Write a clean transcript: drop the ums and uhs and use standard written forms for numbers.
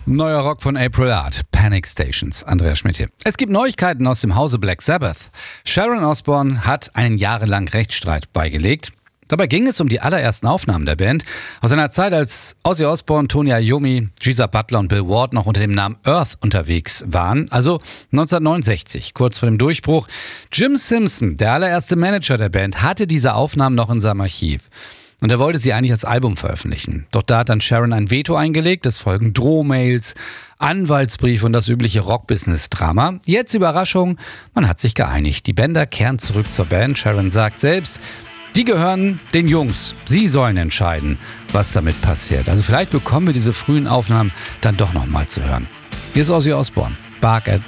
Neuer Rock von April Art, Panic Stations, Andreas Schmidt hier. Es gibt Neuigkeiten aus dem Hause Black Sabbath. Sharon Osbourne hat einen jahrelangen Rechtsstreit beigelegt. Dabei ging es um die allerersten Aufnahmen der Band aus einer Zeit, als Ozzy Osbourne, Tony Iommi, Geezer Butler und Bill Ward noch unter dem Namen Earth unterwegs waren, also 1969, kurz vor dem Durchbruch. Jim Simpson, der allererste Manager der Band, hatte diese Aufnahmen noch in seinem Archiv. Und er wollte sie eigentlich als Album veröffentlichen. Doch da hat dann Sharon ein Veto eingelegt, es folgen Drohmails, Anwaltsbriefe und das übliche Rock-Business-Drama. Jetzt Überraschung, man hat sich geeinigt. Die Bänder kehren zurück zur Band. Sharon sagt selbst, die gehören den Jungs. Sie sollen entscheiden, was damit passiert. Also vielleicht bekommen wir diese frühen Aufnahmen dann doch nochmal zu hören. Hier ist Ozzy Osbourne, Bark at